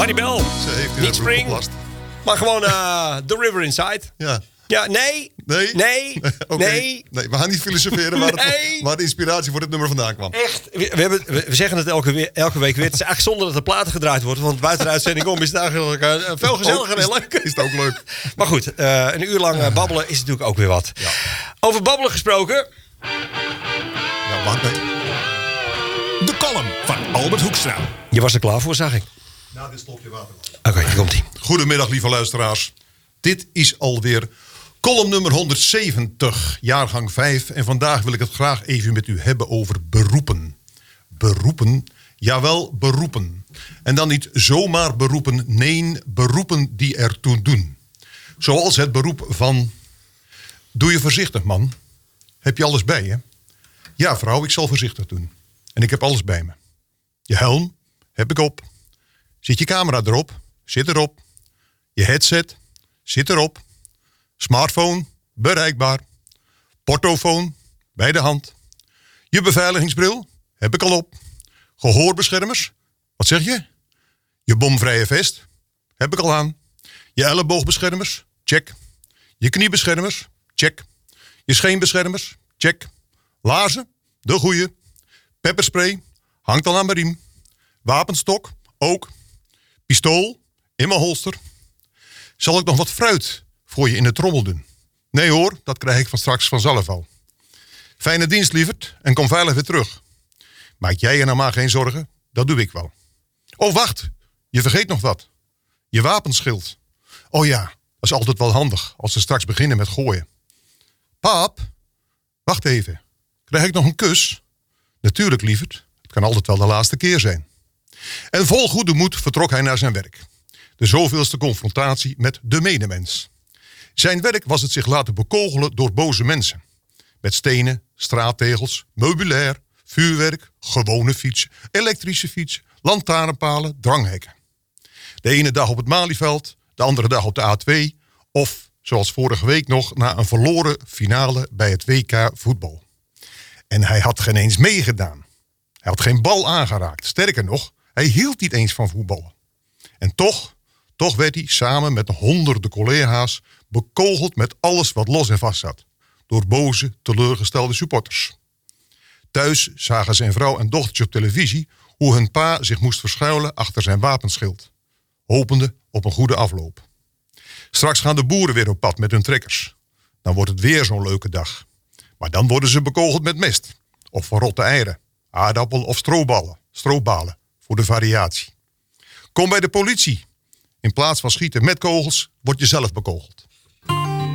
Maribel. Ze heeft Niet Spring, maar gewoon The River Inside. Ja. Ja, nee. Okay. Nee, we gaan niet filosoferen waar de inspiratie voor dit nummer vandaan kwam. Echt, we zeggen het elke week weer. Het is eigenlijk zonde dat de platen gedraaid worden. Want buiten de uitzending om is het eigenlijk veel gezelliger en leuker. Is het ook leuk. Maar goed, een uur lang babbelen is natuurlijk ook weer wat. Ja. Over babbelen gesproken. Ja, wacht mee. De column van Albert Hoekstra. Je was er klaar voor, zag ik. Nou, dit slokje water. Oké, hier komt ie. Goedemiddag, lieve luisteraars. Dit is alweer column nummer 170, jaargang 5. En vandaag wil ik het graag even met u hebben over beroepen. Beroepen, jawel, beroepen. En dan niet zomaar beroepen, nee, beroepen die ertoe doen. Zoals het beroep van... Doe je voorzichtig, man. Heb je alles bij je? Ja, vrouw, ik zal voorzichtig doen. En ik heb alles bij me. Je helm heb ik op. Zit je camera erop? Zit erop. Je headset? Zit erop. Smartphone? Bereikbaar. Portofoon? Bij de hand. Je beveiligingsbril? Heb ik al op. Gehoorbeschermers? Wat zeg je? Je bomvrije vest? Heb ik al aan. Je elleboogbeschermers? Check. Je kniebeschermers? Check. Je scheenbeschermers? Check. Laarzen? De goeie. Pepperspray? Hangt al aan mijn riem. Wapenstok? Ook. Pistool? In mijn holster. Zal ik nog wat fruit voor je in de trommel doen? Nee hoor, dat krijg ik van straks vanzelf al. Fijne dienst, lieverd, en kom veilig weer terug. Maak jij je nou maar geen zorgen, dat doe ik wel. Oh, wacht, je vergeet nog wat. Je wapenschild. Oh ja, dat is altijd wel handig als ze straks beginnen met gooien. Paap, wacht even. Krijg ik nog een kus? Natuurlijk, lieverd, het kan altijd wel de laatste keer zijn. En vol goede moed vertrok hij naar zijn werk. De zoveelste confrontatie met de medemens. Zijn werk was het zich laten bekogelen door boze mensen. Met stenen, straattegels, meubilair, vuurwerk, gewone fiets, elektrische fiets, lantaarnpalen, dranghekken. De ene dag op het Malieveld, de andere dag op de A2... of, zoals vorige week nog, na een verloren finale bij het WK voetbal. En hij had geen eens meegedaan. Hij had geen bal aangeraakt. Sterker nog, hij hield niet eens van voetballen. En toch werd hij samen met honderden collega's bekogeld met alles wat los en vast zat. Door boze, teleurgestelde supporters. Thuis zagen zijn vrouw en dochtertje op televisie hoe hun pa zich moest verschuilen achter zijn wapenschild. Hopende op een goede afloop. Straks gaan de boeren weer op pad met hun trekkers. Dan wordt het weer zo'n leuke dag. Maar dan worden ze bekogeld met mest. Of verrotte eieren, aardappel of stroobalen, voor de variatie. Kom bij de politie. In plaats van schieten met kogels, word je zelf bekogeld.